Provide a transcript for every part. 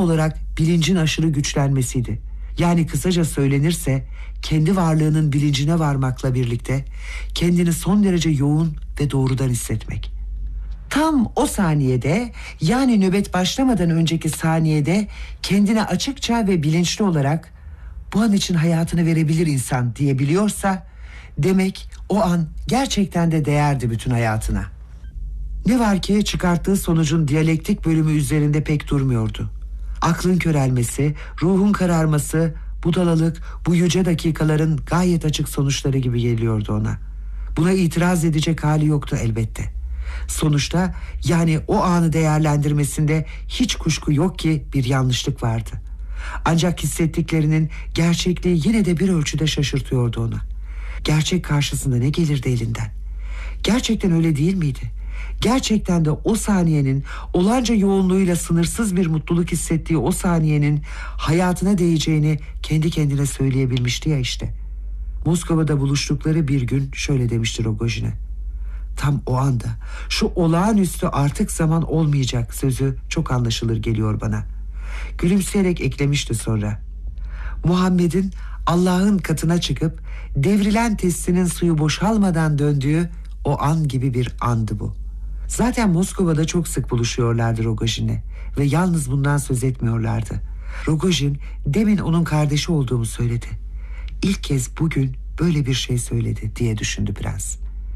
olarak bilincin aşırı güçlenmesiydi. Yani kısaca söylenirse kendi varlığının bilincine varmakla birlikte kendini son derece yoğun ve doğrudan hissetmek. Tam o saniyede, yani nöbet başlamadan önceki saniyede kendine açıkça ve bilinçli olarak bu an için hayatını verebilir insan diyebiliyorsa, demek o an gerçekten de değerdi bütün hayatına. Ne var ki çıkarttığı sonucun diyalektik bölümü üzerinde pek durmuyordu. Aklın körelmesi, ruhun kararması, budalalık bu yüce dakikaların gayet açık sonuçları gibi geliyordu ona. Buna itiraz edecek hali yoktu elbette. Sonuçta, yani o anı değerlendirmesinde hiç kuşku yok ki bir yanlışlık vardı. Ancak hissettiklerinin gerçekliği yine de bir ölçüde şaşırtıyordu onu. Gerçek karşısında ne gelirdi elinden? Gerçekten öyle değil miydi? Gerçekten de o saniyenin olanca yoğunluğuyla sınırsız bir mutluluk hissettiği o saniyenin hayatına değeceğini kendi kendine söyleyebilmişti ya işte. Moskova'da buluştukları bir gün şöyle demişti Rogojin'e: tam o anda şu olağanüstü artık zaman olmayacak sözü çok anlaşılır geliyor bana. Gülümseyerek eklemişti sonra: Muhammed'in Allah'ın katına çıkıp devrilen testinin suyu boşalmadan döndüğü o an gibi bir andı bu. Zaten Moskova'da çok sık buluşuyorlardı Rogojin'le ve yalnız bundan söz etmiyorlardı. Rogojin demin onun kardeşi olduğumu söyledi. İlk kez bugün böyle bir şey söyledi diye düşündü prens.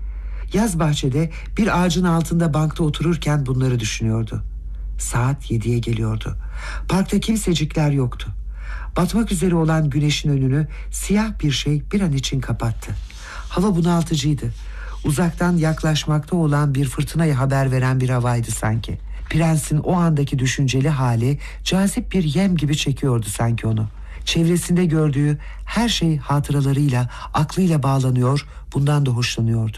Yaz bahçede bir ağacın altında bankta otururken bunları düşünüyordu. Saat 7'ye geliyordu. Parkta kimsecikler yoktu. Batmak üzere olan güneşin önünü siyah bir şey bir an için kapattı. Hava bunaltıcıydı. Uzaktan yaklaşmakta olan bir fırtınayı haber veren bir havaydı sanki. Prensin o andaki düşünceli hali cazip bir yem gibi çekiyordu sanki onu. Çevresinde gördüğü her şey hatıralarıyla, aklıyla bağlanıyor, bundan da hoşlanıyordu.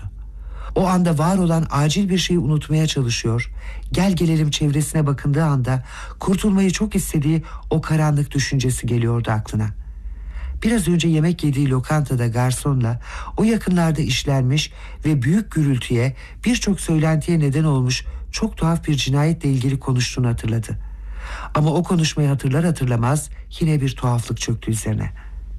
O anda var olan acil bir şeyi unutmaya çalışıyor, gel gelelim çevresine bakındığı anda kurtulmayı çok istediği o karanlık düşüncesi geliyordu aklına. Biraz önce yemek yediği lokantada garsonla o yakınlarda işlenmiş ve büyük gürültüye, birçok söylentiye neden olmuş çok tuhaf bir cinayetle ilgili konuştuğunu hatırladı. Ama o konuşmayı hatırlar hatırlamaz yine bir tuhaflık çöktü üzerine.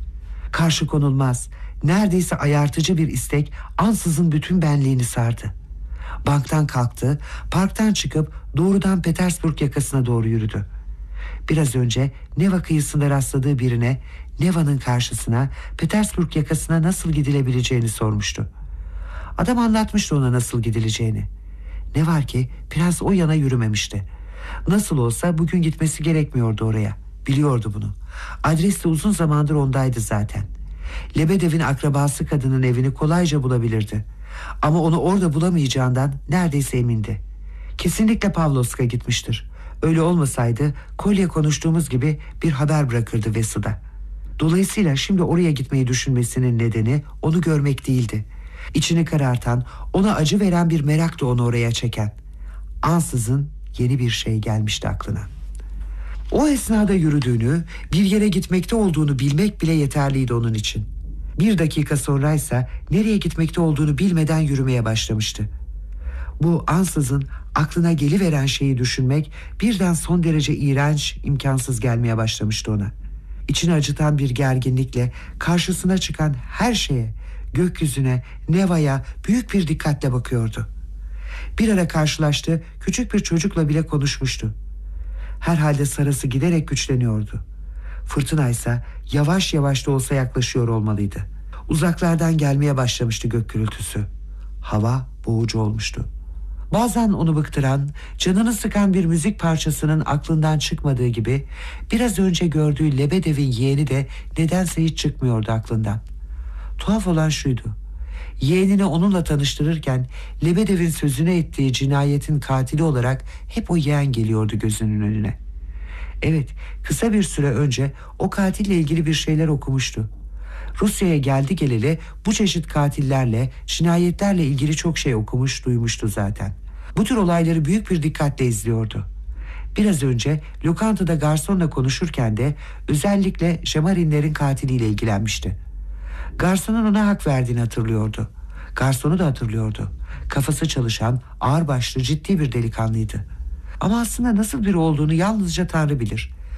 Karşı konulmaz, neredeyse ayartıcı bir istek ansızın bütün benliğini sardı. Banktan kalktı, parktan çıkıp doğrudan Petersburg yakasına doğru yürüdü. Biraz önce Neva kıyısında rastladığı birine Neva'nın karşısına, Petersburg yakasına nasıl gidilebileceğini sormuştu. Adam anlatmıştı ona nasıl gidileceğini. Ne var ki prens o yana yürümemişti. Nasıl olsa bugün gitmesi gerekmiyordu oraya. Biliyordu bunu. Adres de uzun zamandır ondaydı zaten. Lebedev'in akrabası kadının evini kolayca bulabilirdi. Ama onu orada bulamayacağından neredeyse emindi. Kesinlikle Pavlovsk'a gitmiştir. Öyle olmasaydı Kolya konuştuğumuz gibi bir haber bırakırdı Vesı'da. Dolayısıyla şimdi oraya gitmeyi düşünmesinin nedeni onu görmek değildi. İçini karartan, ona acı veren bir merak da onu oraya çeken. Ansızın yeni bir şey gelmişti aklına. O esnada yürüdüğünü, bir yere gitmekte olduğunu bilmek bile yeterliydi onun için. Bir dakika sonraysa nereye gitmekte olduğunu bilmeden yürümeye başlamıştı. Bu ansızın aklına geliveren şeyi düşünmek birden son derece iğrenç, imkansız gelmeye başlamıştı ona. İçini acıtan bir gerginlikle karşısına çıkan her şeye, gökyüzüne, Neva'ya büyük bir dikkatle bakıyordu. Bir ara karşılaştığı küçük bir çocukla bile konuşmuştu. Herhalde sarası giderek güçleniyordu. Fırtına ise yavaş yavaş da olsa yaklaşıyor olmalıydı. Uzaklardan gelmeye başlamıştı gök gürültüsü. Hava boğucu olmuştu. Bazen onu bıktıran, canını sıkan bir müzik parçasının aklından çıkmadığı gibi biraz önce gördüğü Lebedev'in yeğeni de nedense hiç çıkmıyordu aklından. Tuhaf olan şuydu: yeğenini onunla tanıştırırken Lebedev'in sözünü ettiği cinayetin katili olarak hep o yeğen geliyordu gözünün önüne. Evet, kısa bir süre önce o katille ilgili bir şeyler okumuştu. Rusya'ya geldi geleli bu çeşit katillerle, cinayetlerle ilgili çok şey okumuş, duymuştu zaten. Bu tür olayları büyük bir dikkatle izliyordu. Biraz önce lokantada garsonla konuşurken de özellikle Şamarinlerin katiliyle ilgilenmişti. Garsonun ona hak verdiğini hatırlıyordu. Garsonu da hatırlıyordu. Kafası çalışan, ağırbaşlı, ciddi bir delikanlıydı. Ama aslında nasıl biri olduğunu yalnızca Tanrı bilir.